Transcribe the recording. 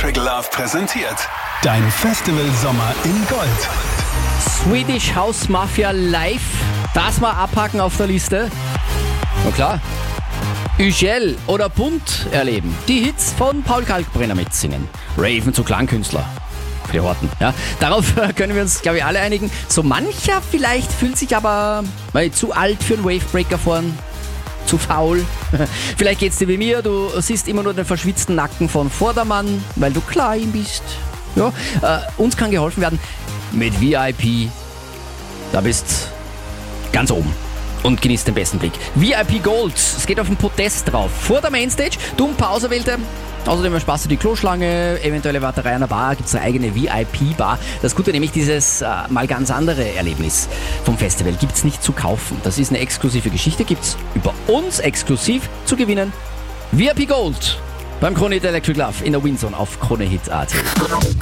Electric Love präsentiert dein Festival-Sommer in Gold. Swedish House Mafia live, das mal abhaken auf der Liste. Na klar. Ugel oder Bunt erleben. Die Hits von Paul Kalkbrenner mitsingen. Raven zu Klangkünstler. Für die Horten, ja. Darauf können wir uns, glaube ich, alle einigen. So mancher vielleicht fühlt sich aber zu alt für einen Wavebreaker vorn. Zu faul. Vielleicht geht's dir wie mir, du siehst immer nur den verschwitzten Nacken von Vordermann, weil du klein bist. Ja, uns kann geholfen werden mit VIP. Da bist ganz oben und genießt den besten Blick. VIP Gold, es geht auf den Podest drauf. Vor der Mainstage, du ein paar Auserwählte. Außerdem ersparst du die Kloschlange, eventuelle Warterei an der Bar, gibt es eine eigene VIP-Bar. Das Gute nämlich, dieses mal ganz andere Erlebnis vom Festival gibt es nicht zu kaufen. Das ist eine exklusive Geschichte, gibt es über uns exklusiv zu gewinnen. VIP Gold beim Krone Hit Electric Love in der Winzone auf KroneHit.at.